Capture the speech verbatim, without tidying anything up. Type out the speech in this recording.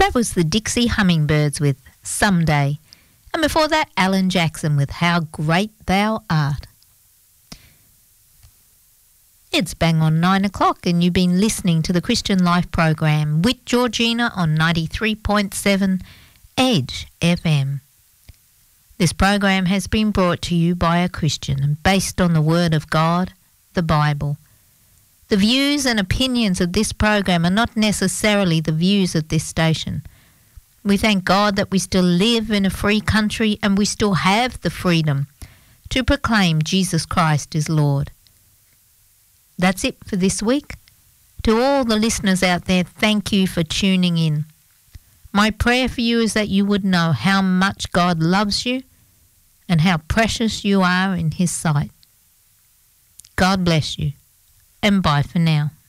That was the Dixie Hummingbirds with Someday. And before that, Alan Jackson with How Great Thou Art. It's bang on nine o'clock and you've been listening to the Christian Life program with Georgina on ninety-three point seven Edge F M. This program has been brought to you by a Christian and based on the Word of God, the Bible. The views and opinions of this program are not necessarily the views of this station. We thank God that we still live in a free country and we still have the freedom to proclaim Jesus Christ is Lord. That's it for this week. To all the listeners out there, thank you for tuning in. My prayer for you is that you would know how much God loves you and how precious you are in His sight. God bless you, and bye for now.